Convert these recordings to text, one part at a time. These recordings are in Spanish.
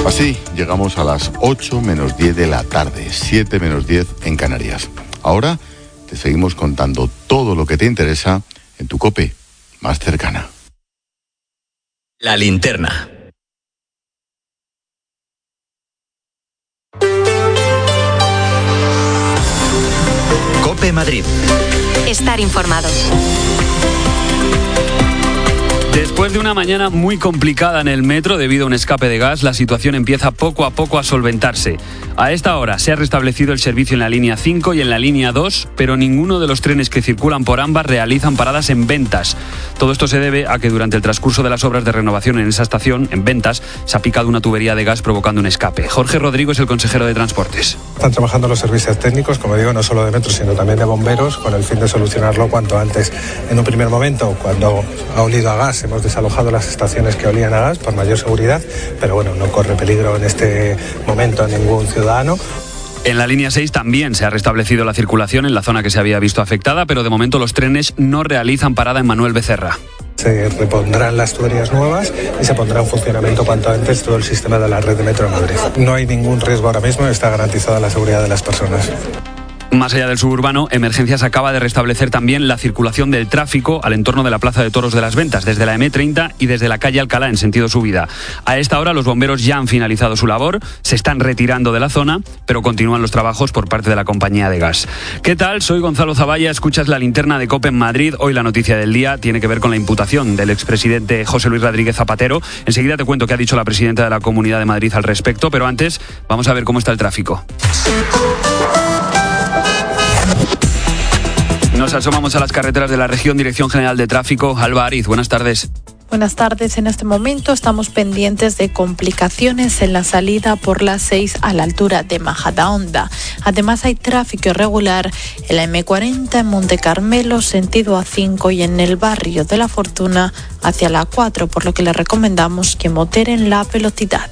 Así llegamos a las 8 menos 10 de la tarde, 7 menos 10 en Canarias. Ahora te seguimos contando todo lo que te interesa en tu COPE más cercana. La linterna. COPE Madrid. Estar informado. Después de una mañana muy complicada en el metro debido a un escape de gas, la situación empieza poco a poco a solventarse. A esta hora se ha restablecido el servicio en la línea 5 y en la línea 2, pero ninguno de los trenes que circulan por ambas realizan paradas en Ventas. Todo esto se debe a que durante el transcurso de las obras de renovación en esa estación, en Ventas, se ha picado una tubería de gas provocando un escape. Jorge Rodrigo es el consejero de Transportes. Están trabajando los servicios técnicos, como digo, no solo de metro, sino también de bomberos, con el fin de solucionarlo cuanto antes. En un primer momento, cuando ha olido a gas, hemos desalojado las estaciones que olían a gas por mayor seguridad, pero bueno, no corre peligro en este momento ningún ciudadano. En la línea 6 también se ha restablecido la circulación en la zona que se había visto afectada, pero de momento los trenes no realizan parada en Manuel Becerra. Se repondrán las tuberías nuevas y se pondrá en funcionamiento cuanto antes todo el sistema de la red de metro de Madrid. No hay ningún riesgo ahora mismo, está garantizada la seguridad de las personas. Más allá del suburbano, Emergencias acaba de restablecer también la circulación del tráfico al entorno de la Plaza de Toros de las Ventas, desde la M30 y desde la calle Alcalá en sentido subida. A esta hora los bomberos ya han finalizado su labor, se están retirando de la zona, pero continúan los trabajos por parte de la compañía de gas. ¿Qué tal? Soy Gonzalo Zavalla, escuchas la linterna de COPE en Madrid. Hoy la noticia del día tiene que ver con la imputación del expresidente José Luis Rodríguez Zapatero. Enseguida te cuento qué ha dicho la presidenta de la Comunidad de Madrid al respecto, pero antes vamos a ver cómo está el tráfico. Nos asomamos a las carreteras de la región. Dirección General de Tráfico, Alba Ariz, buenas tardes. Buenas tardes. En este momento estamos pendientes de complicaciones en la salida por la 6 a la altura de Majadahonda. Además hay tráfico irregular en la M40 en Monte Carmelo, sentido A5 y en el barrio de La Fortuna hacia la 4, por lo que les recomendamos que moderen la velocidad.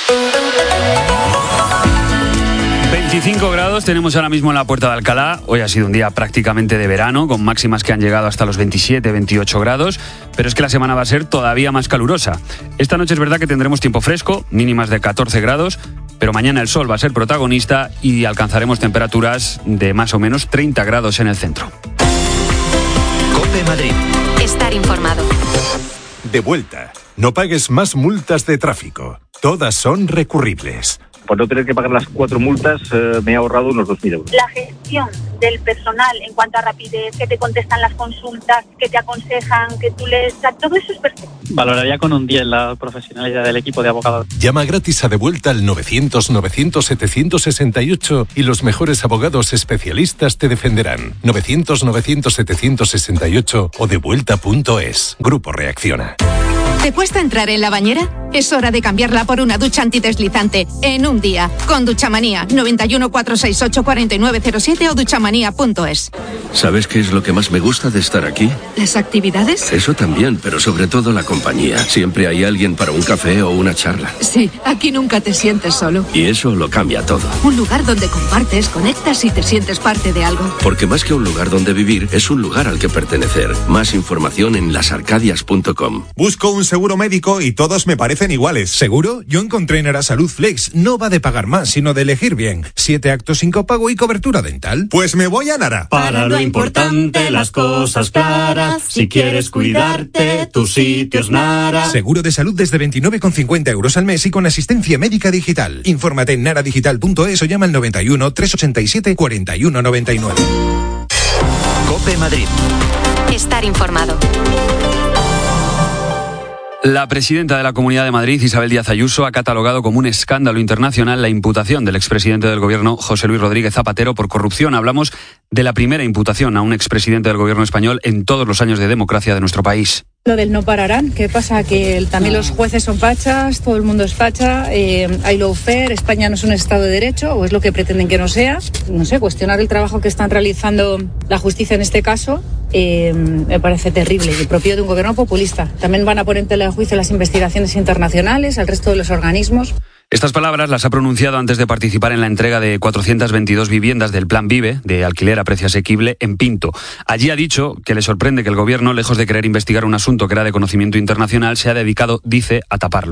25 grados tenemos ahora mismo en la Puerta de Alcalá. Hoy ha sido un día prácticamente de verano, con máximas que han llegado hasta los 27, 28 grados, pero es que la semana va a ser todavía más calurosa. Esta noche es verdad que tendremos tiempo fresco, mínimas de 14 grados, pero mañana el sol va a ser protagonista y alcanzaremos temperaturas de más o menos 30 grados en el centro. COPE Madrid. Estar informado. De vuelta. No pagues más multas de tráfico. Todas son recurribles. Por no tener que pagar las 4 multas, me he ahorrado unos 2.000 euros. La gestión del personal en cuanto a rapidez, que te contestan las consultas, que te aconsejan, que tú lees, todo eso es perfecto. Valoraría con un 10 la profesionalidad del equipo de abogados. Llama gratis a De Vuelta al 900-900-768 y los mejores abogados especialistas te defenderán. 900-900-768 o devuelta.es. Grupo Reacciona. ¿Te cuesta entrar en la bañera? Es hora de cambiarla por una ducha antideslizante en un día. Con Duchamanía, 91 468 4907 o duchamanía.es. ¿Sabes qué es lo que más me gusta de estar aquí? ¿Las actividades? Eso también, pero sobre todo la compañía. Siempre hay alguien para un café o una charla. Sí, aquí nunca te sientes solo. Y eso lo cambia todo. Un lugar donde compartes, conectas y te sientes parte de algo. Porque más que un lugar donde vivir, es un lugar al que pertenecer. Más información en lasarcadias.com. Busco un seguro médico y todos me parecen iguales. ¿Seguro? Yo encontré en Arasalud Flex. No va de pagar más, sino de elegir bien. 7 actos sin copago y cobertura dental. Pues me voy a Nara. Para lo importante, las cosas claras. Si quieres cuidarte, tu sitio es Nara. Seguro de salud desde 29,50 euros al mes y con asistencia médica digital. Infórmate en naradigital.es o llama al 91 387 4199. COPE Madrid. Estar informado. La presidenta de la Comunidad de Madrid, Isabel Díaz Ayuso, ha catalogado como un escándalo internacional la imputación del expresidente del Gobierno, José Luis Rodríguez Zapatero, por corrupción. Hablamos de la primera imputación a un expresidente del Gobierno español en todos los años de democracia de nuestro país. Lo del no pararán, ¿qué pasa? Que también los jueces son fachas, todo el mundo es facha, hay lawfare, España no es un Estado de Derecho, o es lo que pretenden que no sea. No sé, cuestionar el trabajo que están realizando la justicia en este caso me parece terrible y propio de un gobierno populista. También van a poner en tela de juicio las investigaciones internacionales, al resto de los organismos. Estas palabras las ha pronunciado antes de participar en la entrega de 422 viviendas del Plan Vive, de alquiler a precio asequible, en Pinto. Allí ha dicho que le sorprende que el Gobierno, lejos de querer investigar un asunto que era de conocimiento internacional, se ha dedicado, dice, a taparlo.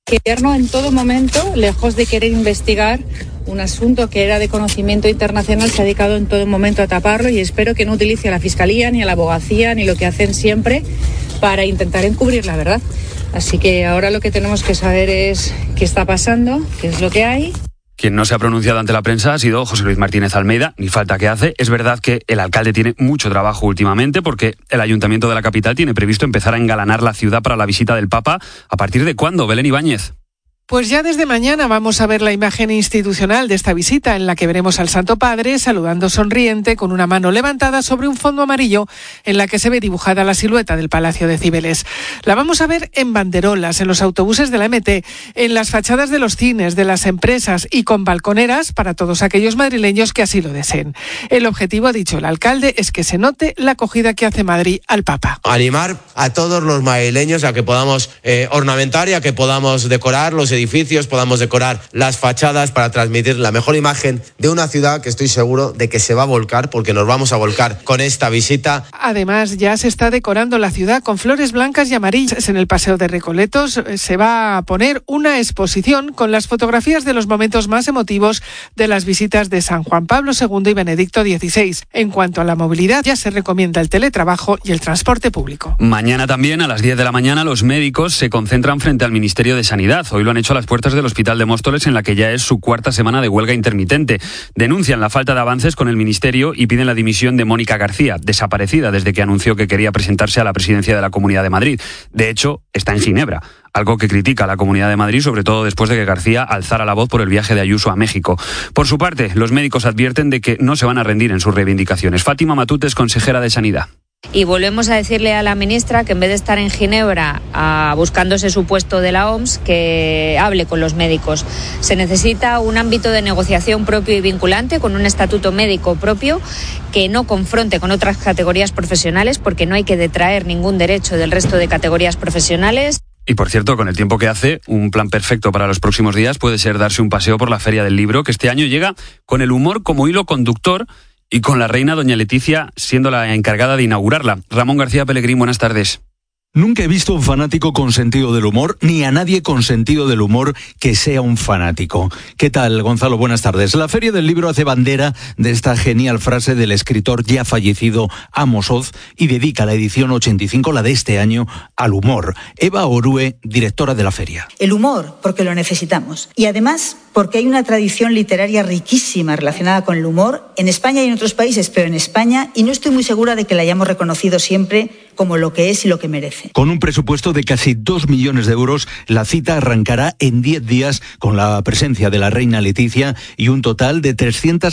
que el gobierno en todo momento, lejos de querer investigar un asunto que era de conocimiento internacional, se ha dedicado en todo momento a taparlo, y espero que no utilice a la Fiscalía ni a la Abogacía ni lo que hacen siempre para intentar encubrir la verdad. Así que ahora lo que tenemos que saber es qué está pasando, qué es lo que hay. Quien no se ha pronunciado ante la prensa ha sido José Luis Martínez Almeida, ni falta que hace. Es verdad que el alcalde tiene mucho trabajo últimamente porque el Ayuntamiento de la capital tiene previsto empezar a engalanar la ciudad para la visita del Papa. ¿A partir de cuándo, Belén Ibáñez? Pues ya desde mañana vamos a ver la imagen institucional de esta visita, en la que veremos al Santo Padre saludando sonriente con una mano levantada sobre un fondo amarillo en la que se ve dibujada la silueta del Palacio de Cibeles. La vamos a ver en banderolas, en los autobuses de la MT, en las fachadas de los cines, de las empresas y con balconeras para todos aquellos madrileños que así lo deseen. El objetivo, ha dicho el alcalde, es que se note la acogida que hace Madrid al Papa. Animar a todos los madrileños a que podamos ornamentar y a que podamos decorar los edificios, podamos decorar las fachadas para transmitir la mejor imagen de una ciudad que estoy seguro de que se va a volcar, porque nos vamos a volcar con esta visita. Además, ya se está decorando la ciudad con flores blancas y amarillas. En el Paseo de Recoletos se va a poner una exposición con las fotografías de los momentos más emotivos de las visitas de San Juan Pablo II y Benedicto XVI. En cuanto a la movilidad, ya se recomienda el teletrabajo y el transporte público. Mañana también, a las 10 de la mañana, los médicos se concentran frente al Ministerio de Sanidad. Hoy lo han hecho a las puertas del Hospital de Móstoles, en la que ya es su cuarta semana de huelga intermitente. Denuncian la falta de avances con el Ministerio y piden la dimisión de Mónica García, desaparecida desde que anunció que quería presentarse a la presidencia de la Comunidad de Madrid. De hecho, está en Ginebra, algo que critica a la Comunidad de Madrid, sobre todo después de que García alzara la voz por el viaje de Ayuso a México. Por su parte, los médicos advierten de que no se van a rendir en sus reivindicaciones. Fátima Matute es consejera de Sanidad. Y volvemos a decirle a la ministra que en vez de estar en Ginebra buscándose su puesto de la OMS, que hable con los médicos. Se necesita un ámbito de negociación propio y vinculante, con un estatuto médico propio que no confronte con otras categorías profesionales, porque no hay que detraer ningún derecho del resto de categorías profesionales. Y por cierto, con el tiempo que hace, un plan perfecto para los próximos días puede ser darse un paseo por la Feria del Libro, que este año llega con el humor como hilo conductor y con la reina doña Leticia siendo la encargada de inaugurarla. Ramón García Pellegrín, buenas tardes. Nunca he visto un fanático con sentido del humor, ni a nadie con sentido del humor que sea un fanático. ¿Qué tal, Gonzalo? Buenas tardes. La Feria del Libro hace bandera de esta genial frase del escritor ya fallecido Amos Oz y dedica la edición 85, la de este año, al humor. Eva Orue, directora de la feria. El humor, porque lo necesitamos. Y además, porque hay una tradición literaria riquísima relacionada con el humor en España y en otros países, pero en España, y no estoy muy segura de que la hayamos reconocido siempre como lo que es y lo que merece. Con un presupuesto de casi 2 millones de euros, la cita arrancará en 10 días con la presencia de la reina Leticia y un total de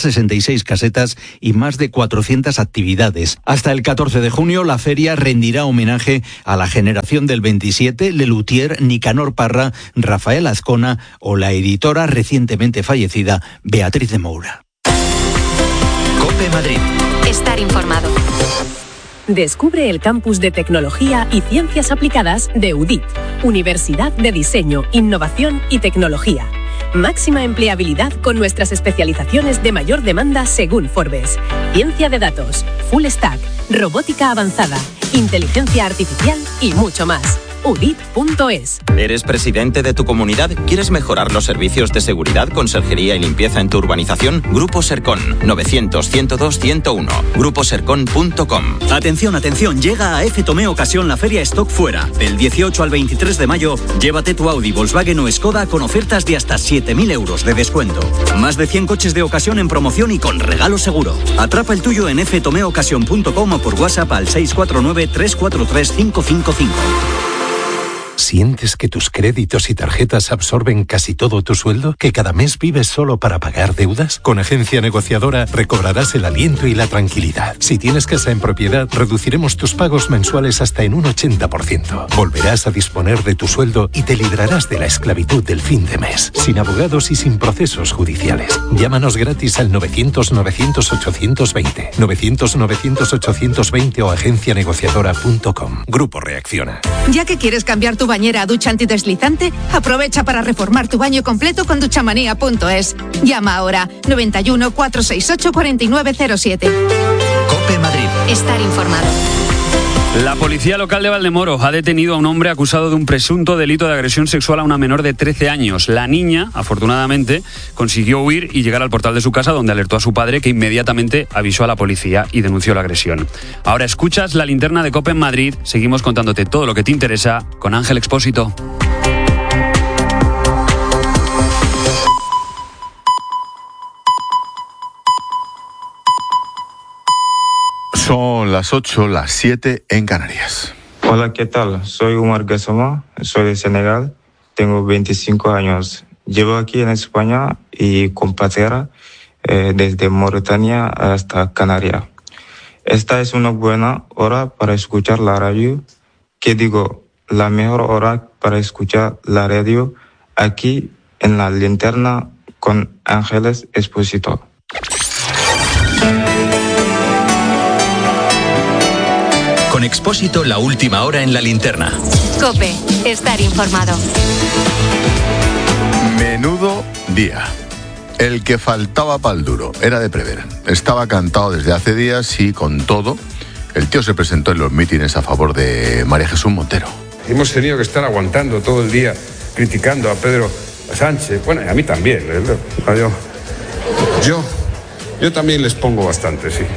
366 casetas y más de 400 actividades. Hasta el 14 de junio, la feria rendirá homenaje a la generación del 27, Lelutier, Nicanor Parra, Rafael Azcona o la editora recientemente fallecida Beatriz de Moura. COPE Madrid. Estar informado. Descubre el campus de tecnología y ciencias aplicadas de UDIT, Universidad de Diseño, Innovación y Tecnología. Máxima empleabilidad con nuestras especializaciones de mayor demanda según Forbes. Ciencia de datos, full stack, robótica avanzada, inteligencia artificial y mucho más. UDIT.es. ¿Eres presidente de tu comunidad? ¿Quieres mejorar los servicios de seguridad, conserjería y limpieza en tu urbanización? Grupo Sercon, 900-102-101. Gruposercon.com. Atención, atención, llega a F Tomé Ocasión la Feria Stock Fuera. Del 18 al 23 de mayo, llévate tu Audi, Volkswagen o Skoda con ofertas de hasta 7.000 euros de descuento. Más de 100 coches de ocasión en promoción y con regalo seguro. Atrapa el tuyo en ftomeocasión.com o por WhatsApp al 649-343-555. ¿Sientes que tus créditos y tarjetas absorben casi todo tu sueldo? ¿Que cada mes vives solo para pagar deudas? Con Agencia Negociadora recobrarás el aliento y la tranquilidad. Si tienes casa en propiedad, reduciremos tus pagos mensuales hasta en un 80%. Volverás a disponer de tu sueldo y te librarás de la esclavitud del fin de mes, sin abogados y sin procesos judiciales. Llámanos gratis al 900-900-820, 900-900-820 o agencianegociadora.com. Grupo Reacciona. ¿Ya que quieres cambiar tu bañera a ducha antideslizante? Aprovecha para reformar tu baño completo con duchamanía.es. Llama ahora 91 468 4907. COPE Madrid. Estar informado. La policía local de Valdemoro ha detenido a un hombre acusado de un presunto delito de agresión sexual a una menor de 13 años. La niña, afortunadamente, consiguió huir y llegar al portal de su casa, donde alertó a su padre, que inmediatamente avisó a la policía y denunció la agresión. Ahora escuchas la linterna de COPE en Madrid. Seguimos contándote todo lo que te interesa con Ángel Expósito. Son las 8, las 7 en Canarias. Hola, ¿qué tal? Soy Umar Gassama, soy de Senegal, tengo 25 años. Llevo aquí en España y con patera desde Mauritania hasta Canarias. Esta es una buena hora para escuchar la radio. ¿Qué digo? La mejor hora para escuchar la radio aquí en la linterna con Ángeles Expósito. Con Expósito, la última hora en la linterna. COPE, estar informado. Menudo día. El que faltaba pa'l duro. Era de prever. Estaba cantado desde hace días y con todo, el tío se presentó en los mítines a favor de María Jesús Montero. Hemos tenido que estar aguantando todo el día criticando a Pedro Sánchez. Bueno, y a mí también. Yo también les pongo bastante, sí.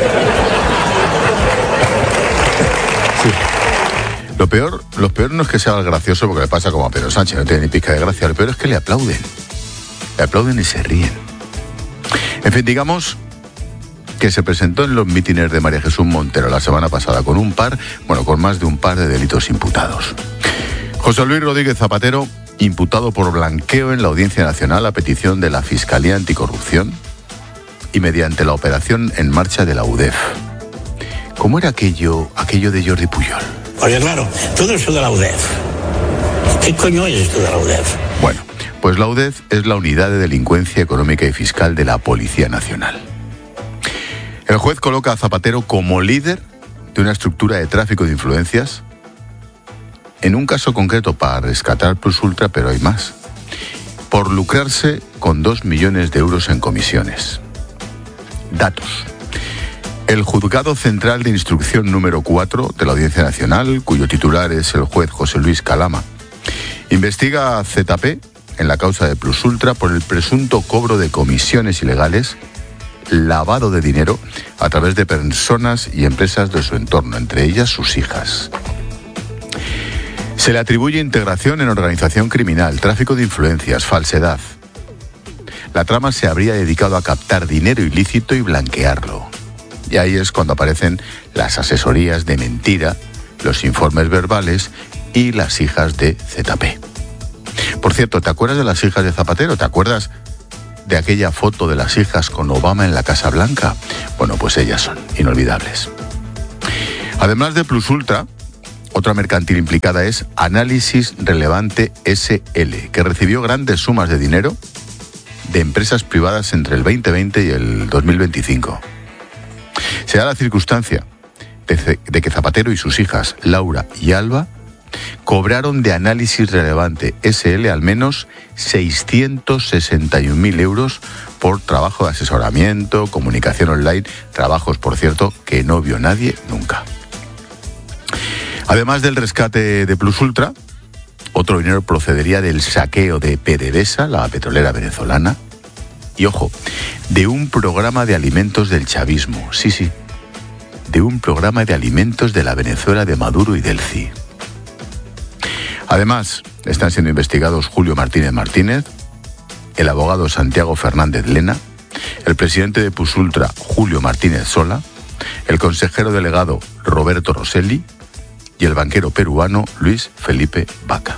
Lo peor no es que sea gracioso, porque le pasa como a Pedro Sánchez, no tiene ni pizca de gracia. Lo peor es que le aplauden y se ríen. En fin, digamos que se presentó en los mítines de María Jesús Montero la semana pasada con más de un par de delitos imputados. José Luis Rodríguez Zapatero, imputado por blanqueo en la Audiencia Nacional a petición de la Fiscalía Anticorrupción y mediante la operación en marcha de la UDEF. ¿Cómo era aquello de Jordi Pujol? Oye, claro, todo eso de la UDEF. ¿Qué coño es esto de la UDEF? Bueno, pues la UDEF es la Unidad de Delincuencia Económica y Fiscal de la Policía Nacional. El juez coloca a Zapatero como líder de una estructura de tráfico de influencias, en un caso concreto para rescatar Plus Ultra, pero hay más, por lucrarse con 2 millones de euros en comisiones. Datos. El Juzgado Central de Instrucción número 4 de la Audiencia Nacional, cuyo titular es el juez José Luis Calama, investiga a ZP en la causa de Plus Ultra por el presunto cobro de comisiones ilegales, lavado de dinero a través de personas y empresas de su entorno, entre ellas sus hijas. Se le atribuye integración en organización criminal, tráfico de influencias, falsedad. La trama se habría dedicado a captar dinero ilícito y blanquearlo. Y ahí es cuando aparecen las asesorías de mentira, los informes verbales y las hijas de ZP. Por cierto, ¿te acuerdas de las hijas de Zapatero? ¿Te acuerdas de aquella foto de las hijas con Obama en la Casa Blanca? Bueno, pues ellas son inolvidables. Además de Plus Ultra, otra mercantil implicada es Análisis Relevante SL, que recibió grandes sumas de dinero de empresas privadas entre el 2020 y el 2025. Se da la circunstancia de que Zapatero y sus hijas, Laura y Alba, cobraron de Análisis Relevante SL al menos 661.000 euros por trabajo de asesoramiento, comunicación online, trabajos, por cierto, que no vio nadie nunca. Además del rescate de Plus Ultra, otro dinero procedería del saqueo de PDVSA, la petrolera venezolana, y ojo, de un programa de alimentos del chavismo, sí, de un programa de alimentos de la Venezuela de Maduro y del CI. Además, están siendo investigados Julio Martínez Martínez, el abogado Santiago Fernández Lena, el presidente de Plus Ultra, Julio Martínez Sola, el consejero delegado Roberto Rosselli y el banquero peruano Luis Felipe Vaca.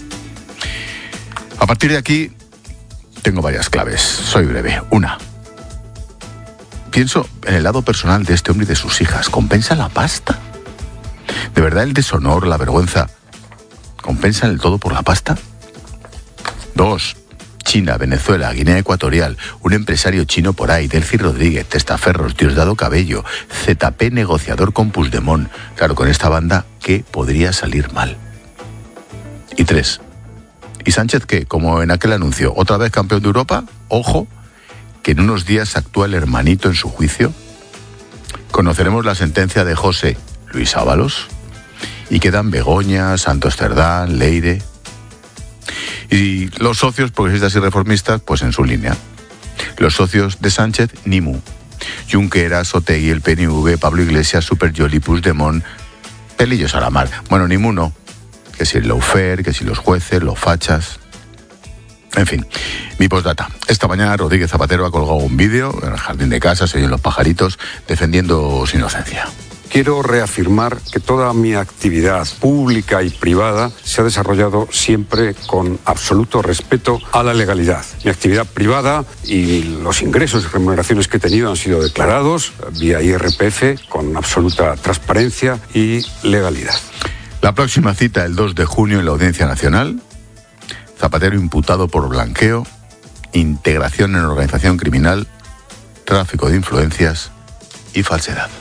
A partir de aquí, tengo varias claves. Soy breve. Una. Pienso en el lado personal de este hombre y de sus hijas. ¿Compensa la pasta? ¿De verdad el deshonor, la vergüenza, compensan el todo por la pasta? 2. China, Venezuela, Guinea Ecuatorial, un empresario chino por ahí, Delcy Rodríguez, Testaferros, Diosdado Cabello, ZP negociador con Puigdemont. Claro, con esta banda, ¿qué podría salir mal? Y 3. ¿Y Sánchez qué? Como en aquel anuncio, ¿otra vez campeón de Europa? Ojo, que en unos días actúa el hermanito en su juicio. Conoceremos la sentencia de José Luis Ábalos. Y quedan Begoña, Santos Cerdán, Leire. Y los socios progresistas y reformistas, pues en su línea. Los socios de Sánchez, Nimú. Junqueras, Otegi, el PNV, Pablo Iglesias, Superyoli, Puigdemont, pelillos a la mar. Bueno, Nimú no. Que si el lawfare, que si los jueces, los fachas. En fin, mi postdata. Esta mañana Rodríguez Zapatero ha colgado un vídeo en el jardín de casa, se oyen los pajaritos, defendiendo su inocencia. Quiero reafirmar que toda mi actividad pública y privada se ha desarrollado siempre con absoluto respeto a la legalidad. Mi actividad privada y los ingresos y remuneraciones que he tenido han sido declarados vía IRPF con absoluta transparencia y legalidad. La próxima cita, el 2 de junio en la Audiencia Nacional. Zapatero imputado por blanqueo, integración en organización criminal, tráfico de influencias y falsedad.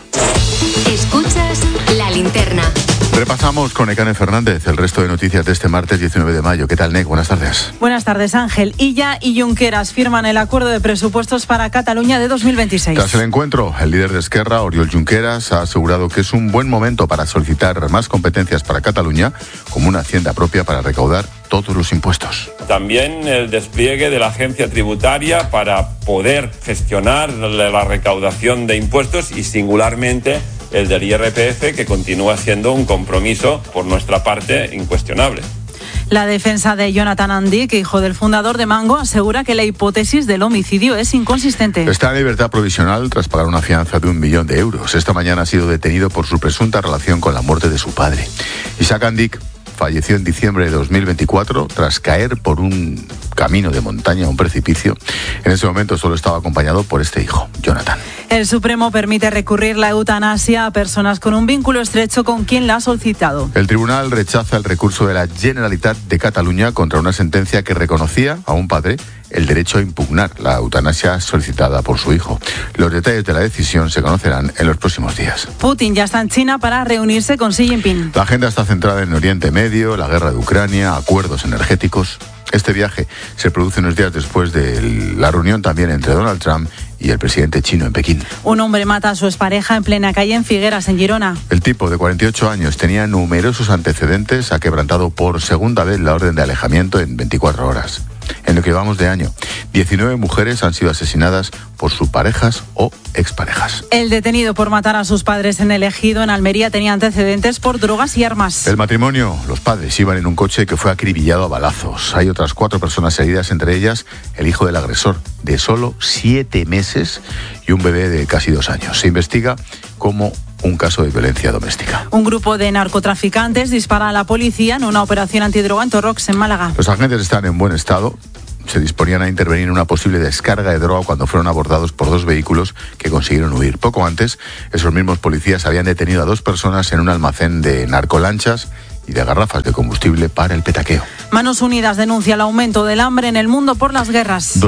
Escuchas La Linterna. Repasamos con Nekane Fernández el resto de noticias de este martes 19 de mayo. ¿Qué tal, Nek? Buenas tardes. Buenas tardes, Ángel. Illa y Junqueras firman el acuerdo de presupuestos para Cataluña de 2026. Tras el encuentro, el líder de Esquerra, Oriol Junqueras, ha asegurado que es un buen momento para solicitar más competencias para Cataluña, como una hacienda propia para recaudar todos los impuestos. También el despliegue de la agencia tributaria para poder gestionar la recaudación de impuestos y singularmente el del IRPF, que continúa siendo un compromiso por nuestra parte incuestionable. La defensa de Jonathan Andic, hijo del fundador de Mango, asegura que la hipótesis del homicidio es inconsistente. Está en libertad provisional tras pagar una fianza de 1 millón de euros. Esta mañana ha sido detenido por su presunta relación con la muerte de su padre. Isaac Andic falleció en diciembre de 2024 tras caer por un camino de montaña a un precipicio. En ese momento solo estaba acompañado por este hijo, Jonathan. El Supremo permite recurrir la eutanasia a personas con un vínculo estrecho con quien la ha solicitado. El tribunal rechaza el recurso de la Generalitat de Cataluña contra una sentencia que reconocía a un padre el derecho a impugnar la eutanasia solicitada por su hijo. Los detalles de la decisión se conocerán en los próximos días. Putin ya está en China para reunirse con Xi Jinping. La agenda está centrada en Oriente Medio, la guerra de Ucrania, acuerdos energéticos. Este viaje se produce unos días después de la reunión también entre Donald Trump y el presidente chino en Pekín. Un hombre mata a su expareja en plena calle en Figueras, en Girona. El tipo, de 48 años, tenía numerosos antecedentes, ha quebrantado por segunda vez la orden de alejamiento en 24 horas. En lo que vamos de año, 19 mujeres han sido asesinadas por sus parejas o exparejas. El detenido por matar a sus padres en el Ejido, en Almería, tenía antecedentes por drogas y armas. El matrimonio, los padres, iban en un coche que fue acribillado a balazos. Hay otras 4 personas heridas, entre ellas el hijo del agresor, de solo 7 meses, y un bebé de casi 2 años. Se investiga como un caso de violencia doméstica. Un grupo de narcotraficantes dispara a la policía en una operación antidroga en Torrox, en Málaga. Los agentes están en buen estado. Se disponían a intervenir en una posible descarga de droga cuando fueron abordados por 2 vehículos que consiguieron huir. Poco antes, esos mismos policías habían detenido a 2 personas en un almacén de narcolanchas y de garrafas de combustible para el petaqueo. Manos Unidas denuncia el aumento del hambre en el mundo por las guerras.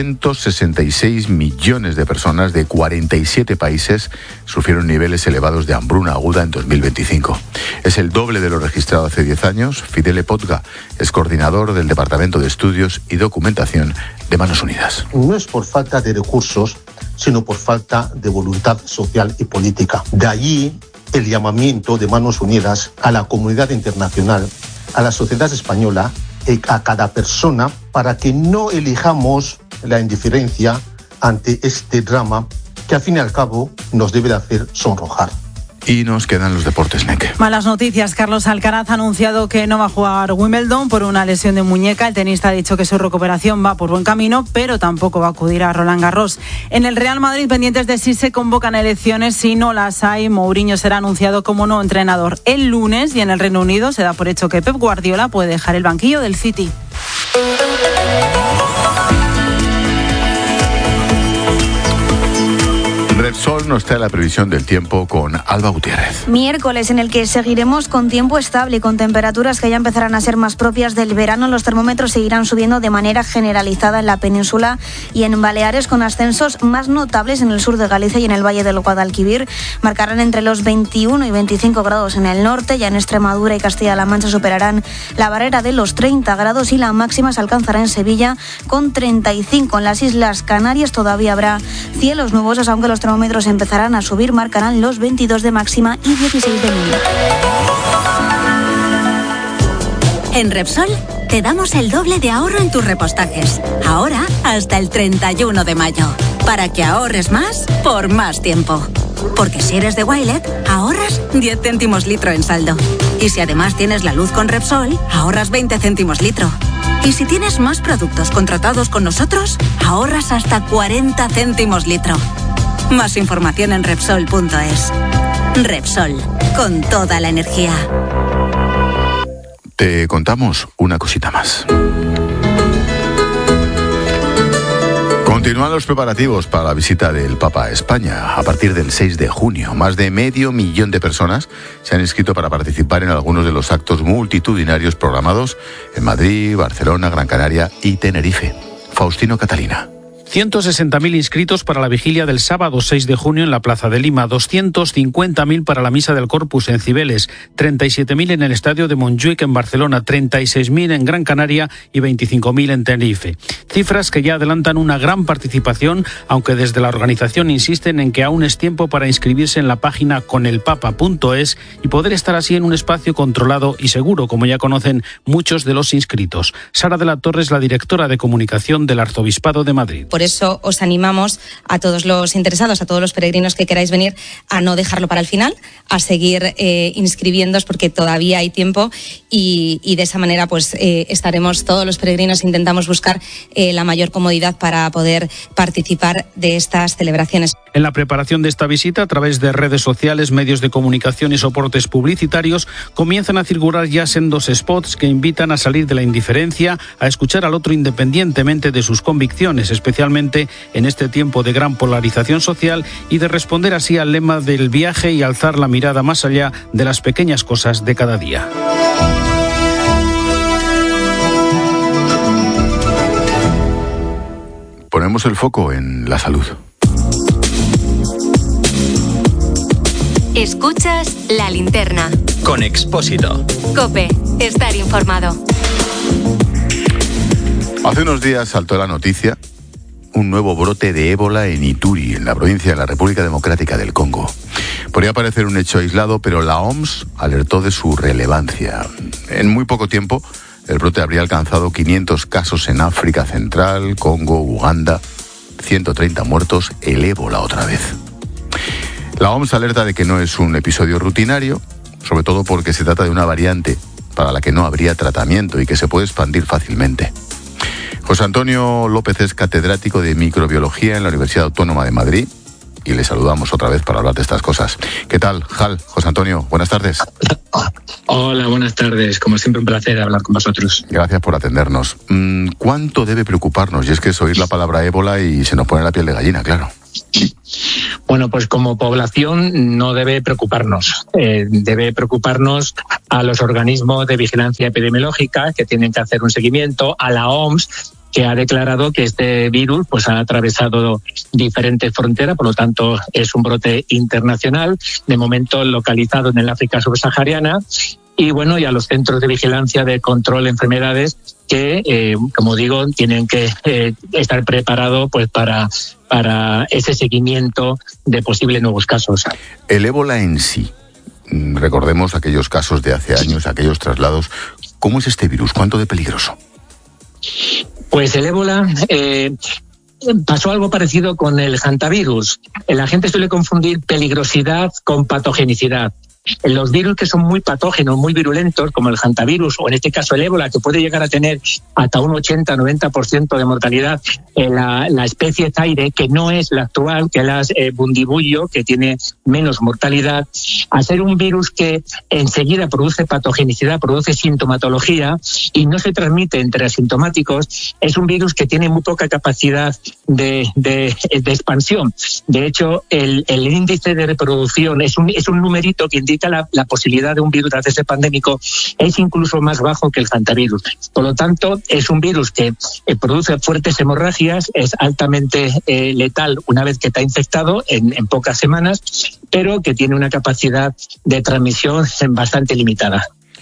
266 millones de personas de 47 países sufrieron niveles elevados de hambruna aguda en 2025. Es el doble de lo registrado hace 10 años. Fidel Epotga es coordinador del Departamento de Estudios y Documentación de Manos Unidas. No es por falta de recursos, sino por falta de voluntad social y política. De allí el llamamiento de Manos Unidas a la comunidad internacional, a la sociedad española y a cada persona para que no elijamos la indiferencia ante este drama que al fin y al cabo nos debe de hacer sonrojar. Y nos quedan los deportes, Nek. Malas noticias. Carlos Alcaraz ha anunciado que no va a jugar Wimbledon por una lesión de muñeca. El tenista ha dicho que su recuperación va por buen camino, pero tampoco va a acudir a Roland Garros. En el Real Madrid, pendientes de si se convocan elecciones. Si no las hay, Mourinho será anunciado como nuevo entrenador el lunes. Y en el Reino Unido se da por hecho que Pep Guardiola puede dejar el banquillo del City. Repsol nos trae la previsión del tiempo con Alba Gutiérrez. Miércoles, en el que seguiremos con tiempo estable y con temperaturas que ya empezarán a ser más propias del verano. Los termómetros seguirán subiendo de manera generalizada en la península y en Baleares, con ascensos más notables en el sur de Galicia y en el valle del Guadalquivir. Marcarán entre los 21 y 25 grados en el norte. Ya en Extremadura y Castilla-La Mancha superarán la barrera de los 30 grados y la máxima se alcanzará en Sevilla con 35. En las Islas Canarias todavía habrá cielos nubosos, aunque los termómetros termómetros empezarán a subir, marcarán los 22 de máxima y 16 de mínima. En Repsol te damos el doble de ahorro en tus repostajes. Ahora hasta el 31 de mayo. Para que ahorres más por más tiempo. Porque si eres de Wilet, ahorras 10 céntimos litro en saldo. Y si además tienes la luz con Repsol, ahorras 20 céntimos litro. Y si tienes más productos contratados con nosotros, ahorras hasta 40 céntimos litro. Más información en Repsol.es. Repsol, con toda la energía. Te contamos una cosita más. Continúan los preparativos para la visita del Papa a España a partir del 6 de junio. Más de 500.000 de personas se han inscrito para participar en algunos de los actos multitudinarios programados en Madrid, Barcelona, Gran Canaria y Tenerife. Faustino Catalina. 160.000 inscritos para la vigilia del sábado 6 de junio en la Plaza de Lima, 250.000 para la Misa del Corpus en Cibeles, 37.000 en el Estadio de Montjuic en Barcelona, 36.000 en Gran Canaria y 25.000 en Tenerife. Cifras que ya adelantan una gran participación, aunque desde la organización insisten en que aún es tiempo para inscribirse en la página conelpapa.es y poder estar así en un espacio controlado y seguro, como ya conocen muchos de los inscritos. Sara de la Torre es la directora de comunicación del Arzobispado de Madrid. Por eso os animamos a todos los interesados, a todos los peregrinos que queráis venir, a no dejarlo para el final, a seguir inscribiéndoos porque todavía hay tiempo y de esa manera pues estaremos todos los peregrinos, intentamos buscar la mayor comodidad para poder participar de estas celebraciones. En la preparación de esta visita, a través de redes sociales, medios de comunicación y soportes publicitarios, comienzan a circular ya sendos spots que invitan a salir de la indiferencia, a escuchar al otro independientemente de sus convicciones, especialmente en este tiempo de gran polarización social, y de responder así al lema del viaje y alzar la mirada más allá de las pequeñas cosas de cada día. Ponemos el foco en la salud. Escuchas La Linterna. Con Expósito. COPE. Estar informado. Hace unos días saltó la noticia un nuevo brote de ébola en Ituri, en la provincia de la República Democrática del Congo. Podría parecer un hecho aislado, pero la OMS alertó de su relevancia. En muy poco tiempo, el brote habría alcanzado 500 casos en África Central, Congo, Uganda, 130 muertos, el ébola otra vez. La OMS alerta de que no es un episodio rutinario, sobre todo porque se trata de una variante para la que no habría tratamiento y que se puede expandir fácilmente. José Antonio López es catedrático de microbiología en la Universidad Autónoma de Madrid y le saludamos otra vez para hablar de estas cosas. ¿Qué tal, Jal? José Antonio, buenas tardes. Hola, buenas tardes. Como siempre, un placer hablar con vosotros. Gracias por atendernos. ¿Cuánto debe preocuparnos? Y es que es oír la palabra ébola y se nos pone la piel de gallina, claro. Bueno, pues como población no debe preocuparnos. Debe preocuparnos a los organismos de vigilancia epidemiológica que tienen que hacer un seguimiento, a la OMS, que ha declarado que este virus pues ha atravesado diferentes fronteras, por lo tanto es un brote internacional, de momento localizado en el África subsahariana. Y bueno, y a los centros de vigilancia de control de enfermedades que, como digo, tienen que estar preparados pues para ese seguimiento de posibles nuevos casos. El ébola en sí, recordemos aquellos casos de hace años, aquellos traslados. ¿Cómo es este virus? ¿Cuánto de peligroso? Pues el ébola pasó algo parecido con el hantavirus. La gente suele confundir peligrosidad con patogenicidad. Los virus que son muy patógenos, muy virulentos, como el hantavirus o en este caso el ébola, que puede llegar a tener hasta un 80-90% de mortalidad, la especie Zaire, que no es la actual, que es la Bundibugyo, que tiene menos mortalidad, al ser un virus que enseguida produce patogenicidad, produce sintomatología y no se transmite entre asintomáticos, es un virus que tiene muy poca capacidad de expansión. De hecho, el índice de reproducción es un numerito que indica la posibilidad de un virus de hacerse pandémico, es incluso más bajo que el hantavirus. Por lo tanto, es un virus que produce fuertes hemorragias, es altamente letal una vez que está infectado en pocas semanas, pero que tiene una capacidad de transmisión bastante limitada.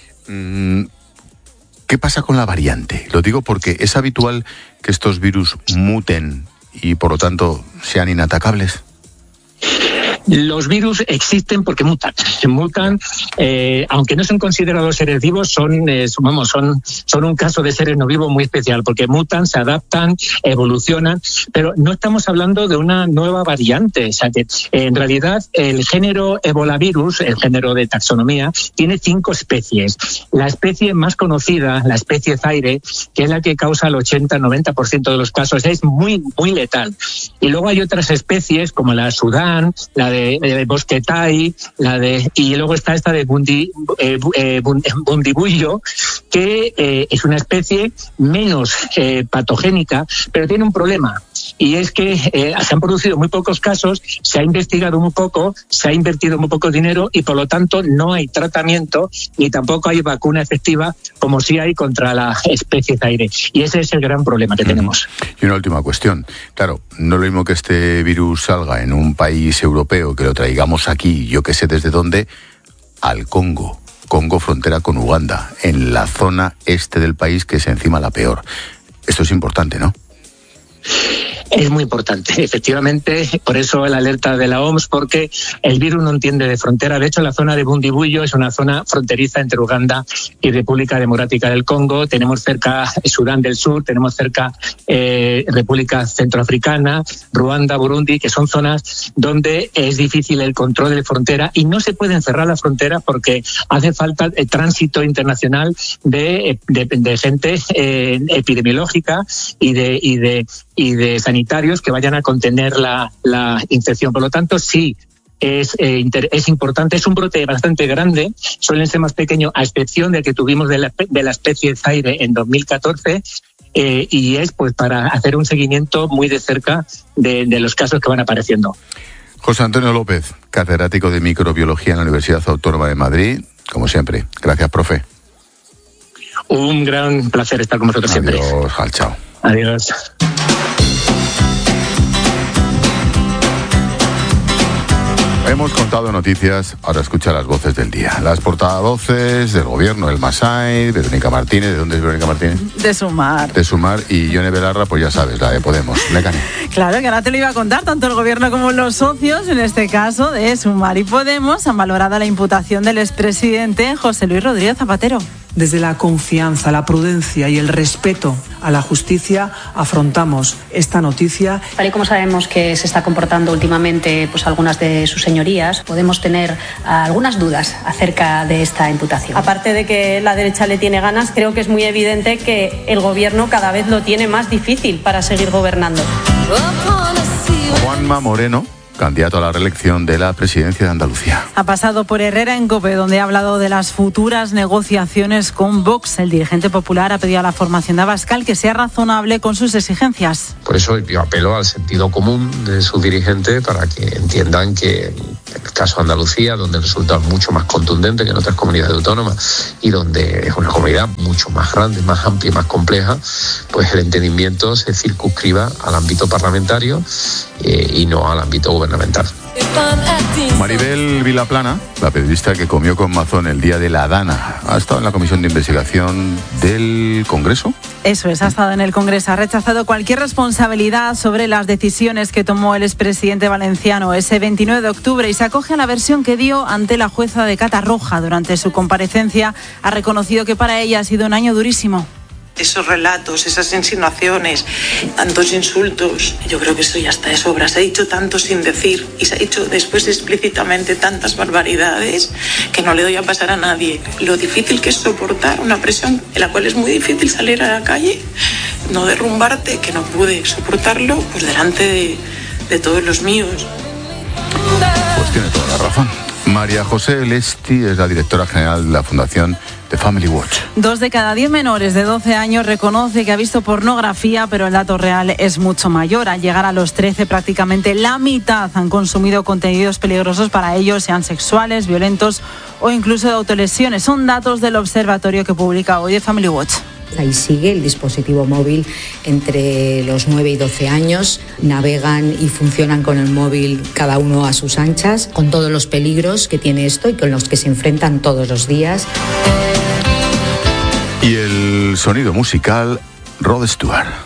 ¿Qué pasa con la variante? Lo digo porque es habitual que estos virus muten y por lo tanto sean inatacables. Los virus existen porque mutan. Aunque no son considerados seres vivos, son un caso de seres no vivos muy especial, porque mutan, se adaptan, evolucionan, pero no estamos hablando de una nueva variante. O sea que en realidad el género ebolavirus, el género de taxonomía, tiene 5 especies. La especie más conocida, la especie Zaire, que es la que causa el 80-90% de los casos, es muy, muy letal. Y luego hay otras especies como la Sudán, la de Bosquetai, y luego está esta de Bundibugyo, que es una especie menos patogénica, pero tiene un problema. Y es que se han producido muy pocos casos, se ha investigado muy poco, se ha invertido muy poco dinero y por lo tanto no hay tratamiento ni tampoco hay vacuna efectiva como sí hay contra la especie Zaire. Y ese es el gran problema que tenemos. Y una última cuestión. Claro, no es lo mismo que este virus salga en un país europeo, que lo traigamos aquí, yo que sé desde dónde, al Congo. Congo frontera con Uganda, en la zona este del país, que es encima la peor. Esto es importante, ¿no? Es muy importante, efectivamente, por eso la alerta de la OMS, porque el virus no entiende de frontera. De hecho, la zona de Bundibugyo es una zona fronteriza entre Uganda y República Democrática del Congo. Tenemos cerca Sudán del Sur, tenemos cerca República Centroafricana, Ruanda, Burundi, que son zonas donde es difícil el control de frontera y no se pueden cerrar las fronteras porque hace falta el tránsito internacional de gente epidemiológica y de sanitarios que vayan a contener la infección. Por lo tanto, sí, es importante. Es un brote bastante grande, suelen ser más pequeños, a excepción del que tuvimos de la especie Zaire en 2014, y es pues para hacer un seguimiento muy de cerca de los casos que van apareciendo. José Antonio López, catedrático de Microbiología en la Universidad Autónoma de Madrid, como siempre. Gracias, profe. Un gran placer estar con vosotros siempre. Adiós, chao. Adiós. Hemos contado noticias, ahora escucha las voces del día. Las portavoces del gobierno, el Masai, Verónica Martínez. ¿De dónde es Verónica Martínez? De Sumar. De Sumar, y Yone Belarra, pues ya sabes, la de Podemos. Mecani. Claro, que ahora te lo iba a contar. Tanto el gobierno como los socios, en este caso de Sumar y Podemos, han valorado la imputación del expresidente José Luis Rodríguez Zapatero. Desde la confianza, la prudencia y el respeto a la justicia afrontamos esta noticia. Tal y como sabemos que se está comportando últimamente pues algunas de sus señorías, podemos tener algunas dudas acerca de esta imputación. Aparte de que la derecha le tiene ganas, creo que es muy evidente que el gobierno cada vez lo tiene más difícil para seguir gobernando. Juanma Moreno, candidato a la reelección de la presidencia de Andalucía. Ha pasado por Herrera en COPE, donde ha hablado de las futuras negociaciones con Vox. El dirigente popular ha pedido a la formación de Abascal que sea razonable con sus exigencias. Por eso yo apelo al sentido común de sus dirigentes para que entiendan que en el caso de Andalucía, donde el resultado es mucho más contundente que en otras comunidades autónomas y donde es una comunidad mucho más grande, más amplia y más compleja, pues el entendimiento se circunscriba al ámbito parlamentario y no al ámbito gubernamental. Maribel Vilaplana, la periodista que comió con Mazón el día de la Dana, ha estado en la comisión de investigación del Congreso. Eso es, ha estado en el Congreso, ha rechazado cualquier responsabilidad sobre las decisiones que tomó el expresidente valenciano ese 29 de octubre y se acoge a la versión que dio ante la jueza de Catarroja. Durante su comparecencia ha reconocido que para ella ha sido un año durísimo. Esos relatos, esas insinuaciones, tantos insultos, yo creo que eso ya está de sobra. Se ha dicho tanto sin decir y se ha dicho después explícitamente tantas barbaridades que no le doy a pasar a nadie. Lo difícil que es soportar una presión en la cual es muy difícil salir a la calle, no derrumbarte, que no pude soportarlo pues delante de todos los míos. Pues tiene toda la razón. María José Lesti es la directora general de la Fundación The Family Watch. 2 de cada 10 menores de 12 años reconoce que ha visto pornografía, pero el dato real es mucho mayor. Al llegar a los 13, prácticamente la mitad han consumido contenidos peligrosos para ellos, sean sexuales, violentos o incluso de autolesiones. Son datos del observatorio que publica hoy The Family Watch. Ahí sigue el dispositivo móvil entre los 9 y 12 años. Navegan y funcionan con el móvil cada uno a sus anchas, con todos los peligros que tiene esto y con los que se enfrentan todos los días. Y el sonido musical, Rod Stewart.